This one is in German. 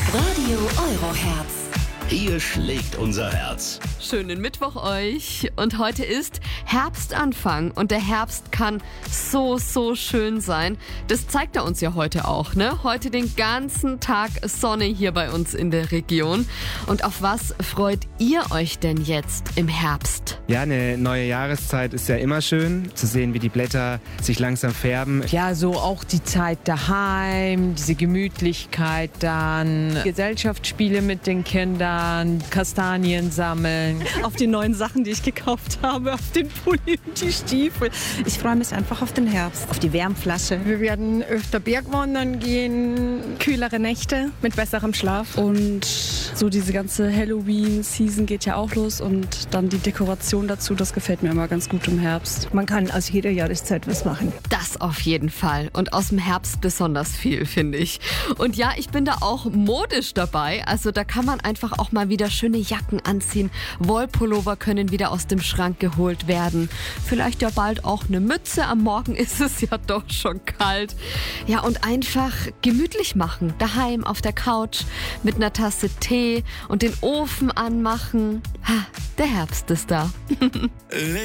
Radio Euroherz. Hier schlägt unser Herz. Schönen Mittwoch euch. Und heute ist Herbstanfang und der Herbst kann so schön sein. Das zeigt er uns ja heute auch, ne? Heute den ganzen Tag Sonne hier bei uns in der Region. Und auf was freut ihr euch denn jetzt im Herbst? Ja, eine neue Jahreszeit ist ja immer schön, zu sehen, wie die Blätter sich langsam färben. Ja, so auch die Zeit daheim, diese Gemütlichkeit dann, Gesellschaftsspiele mit den Kindern, Kastanien sammeln. Auf die neuen Sachen, die ich gekauft habe, auf den Pulli und die Stiefel. Ich freue mich einfach auf den Herbst, auf die Wärmflasche. Wir werden öfter Bergwandern gehen, Kühlere Nächte mit besserem Schlaf. Und so diese ganze Halloween-Season geht ja auch los und dann die Dekoration dazu, das gefällt mir immer ganz gut im Herbst. Man kann aus jeder Jahreszeit was machen. Das auf jeden Fall. Und aus dem Herbst besonders viel, finde ich. Und ja, ich bin da auch modisch dabei. Also da kann man einfach auch mal wieder schöne Jacken anziehen. Wollpullover können wieder aus dem Schrank geholt werden. Vielleicht ja bald auch eine Mütze. Am Morgen ist es ja doch schon kalt. Ja, und einfach gemütlich machen. Daheim auf der Couch mit einer Tasse Tee und den Ofen anmachen. Ha, der Herbst ist da.